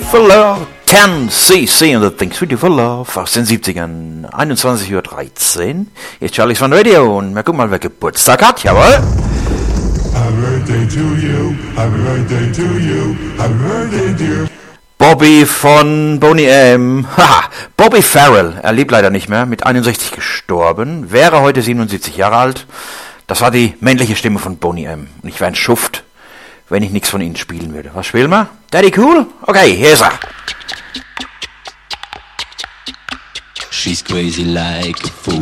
for Love, 10cc and the Things We Do for Love aus den 70ern, 21:13 Uhr. Jetzt Charlie's Fun Radio und wir gucken mal, wer Geburtstag hat, jawohl. Happy birthday to you, happy birthday to you, happy birthday dear. Bobby von Boney M. Haha, Bobby Farrell, er lebt leider nicht mehr, mit 61 gestorben, wäre heute 77 Jahre alt. Das war die männliche Stimme von Boney M. Und ich wäre ein Schuft, wenn ich nichts von ihnen spielen würde. Was spielen wir? Daddy Cool? Okay, hier ist er. She's crazy like a fool.